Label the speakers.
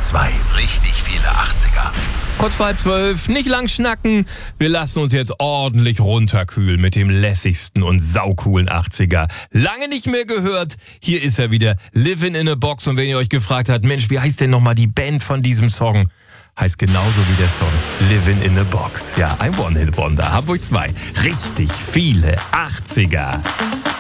Speaker 1: 2. Richtig viele 80er.
Speaker 2: Kurz vor 11:30, nicht lang schnacken. Wir lassen uns jetzt ordentlich runterkühlen mit dem lässigsten und saucoolen 80er. Lange nicht mehr gehört. Hier ist er wieder, Livin' in a Box. Und wenn ihr euch gefragt habt, Mensch, wie heißt denn nochmal die Band von diesem Song? Heißt genauso wie der Song, Livin' in a Box. Ja, ein One-Hit-Wonder. Hamburg 2. Richtig viele 80er.